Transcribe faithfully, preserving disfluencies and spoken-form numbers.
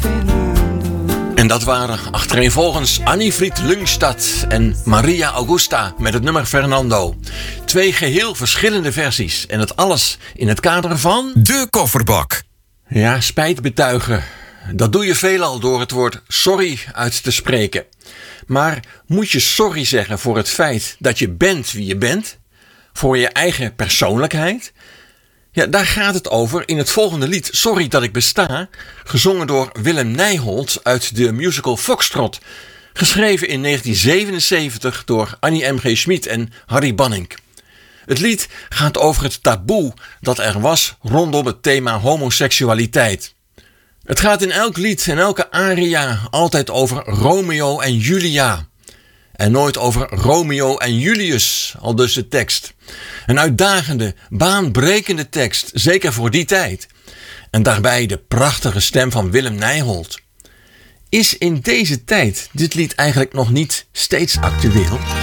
En dat waren achtereenvolgens Annie-Fried Lungstad en Maria Augusta met het nummer Fernando. Twee geheel verschillende versies. En dat alles in het kader van... De Kofferbak. Ja, spijt betuigen. Dat doe je veelal door het woord sorry uit te spreken. Maar moet je sorry zeggen voor het feit dat je bent wie je bent? Voor je eigen persoonlijkheid? Ja, daar gaat het over in het volgende lied Sorry dat ik besta, gezongen door Willem Nijholt uit de musical Foxtrot, geschreven in negentien zevenenzeventig door Annie M G Schmid en Harry Banning. Het lied gaat over het taboe dat er was rondom het thema homoseksualiteit. Het gaat in elk lied en elke aria altijd over Romeo en Julia. En nooit over Romeo en Julius, al dus de tekst. Een uitdagende, baanbrekende tekst, zeker voor die tijd. En daarbij de prachtige stem van Willem Nijholt. Is in deze tijd dit lied eigenlijk nog niet steeds actueel?